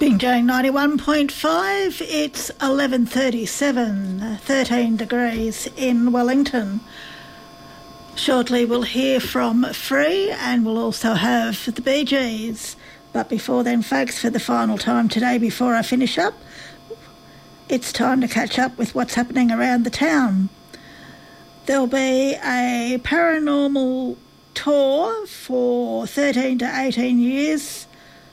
Bingjang 91.5, it's 11:37, 13 degrees in Wellington. Shortly we'll hear from Free and we'll also have the Bee Gees. But before then, folks, for the final time today before I finish up, it's time to catch up with what's happening around the town. There'll be a paranormal tour for 13 to 18 years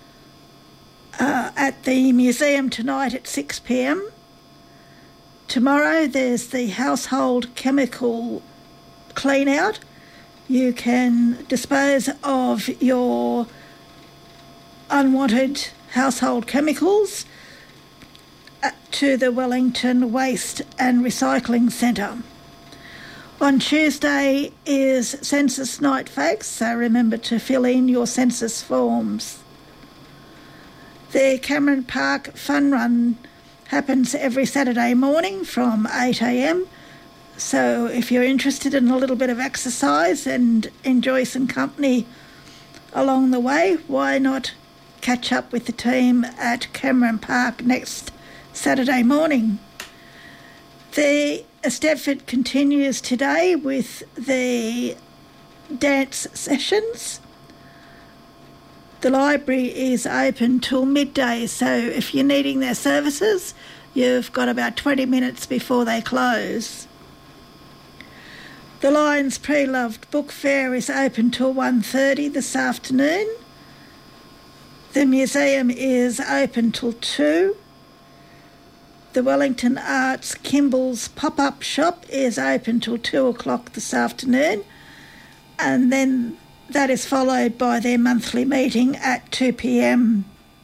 at the museum tonight at 6 p.m. Tomorrow there's the household chemical clean out. You can dispose of your unwanted household chemicals to the Wellington Waste and Recycling Centre. On Tuesday is census night, folks, so remember to fill in your census forms. The Cameron Park Fun Run happens every Saturday morning from 8 a.m, so if you're interested in a little bit of exercise and enjoy some company along the way, why not catch up with the team at Cameron Park next Saturday morning? The Eisteddfod continues today with the dance sessions. The library is open till midday, so if you're needing their services, you've got about 20 minutes before they close. The Lions Pre-Loved Book Fair is open till 1:30 this afternoon. The museum is open till 2. The Wellington Arts Kimball's pop-up shop is open till 2 o'clock this afternoon, and then that is followed by their monthly meeting at 2 p.m.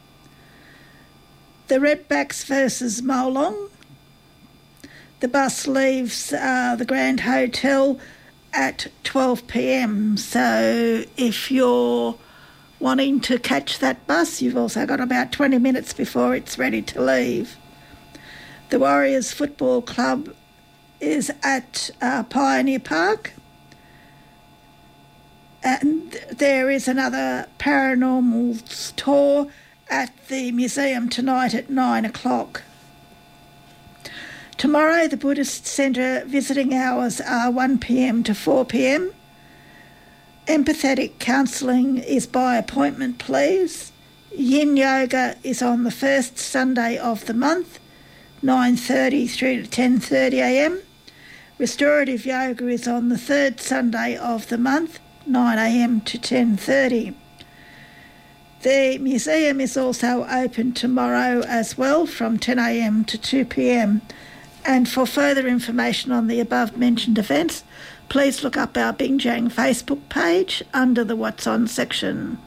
The Redbacks versus Molong. The bus leaves the Grand Hotel at 12 p.m. So if you're wanting to catch that bus, you've also got about 20 minutes before it's ready to leave. The Warriors Football Club is at Pioneer Park. And there is another paranormal tour at the museum tonight at 9 o'clock. Tomorrow, the Buddhist Centre visiting hours are 1 p.m. to 4 p.m. Empathetic counselling is by appointment, please. Yin Yoga is on the first Sunday of the month, 9:30 through to 10:30 a.m. Restorative Yoga is on the third Sunday of the month, 9 a.m. to 10:30. The museum is also open tomorrow as well from 10 a.m. to 2 p.m. And for further information on the above mentioned events, please look up our Bingjang Facebook page under the What's On section.